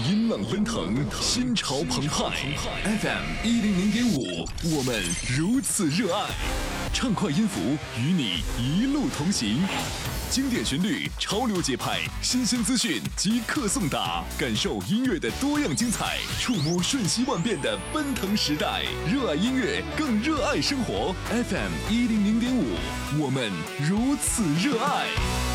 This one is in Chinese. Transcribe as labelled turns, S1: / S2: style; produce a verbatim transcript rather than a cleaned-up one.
S1: 音浪奔腾，心潮澎湃。F M 一零零点五，我们如此热爱。畅快音符与你一路同行，经典旋律、潮流节拍、新鲜资讯即刻送达，感受音乐的多样精彩，触摸瞬息万变的奔腾时代。热爱音乐，更热爱生活。F M 一零零点五，我们如此热爱。